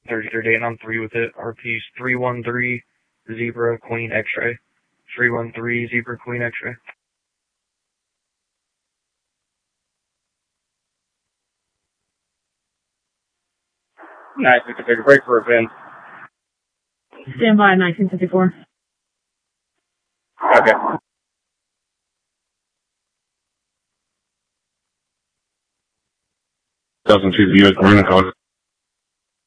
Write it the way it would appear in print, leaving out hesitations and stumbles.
33 Dayton on 3 with it. RP's 313 Zebra Queen X-ray. 313 Zebra Queen X-ray. Nice, we can take a break for a pin. Stand by, 1954. Okay. 2002 U.S. Marine College.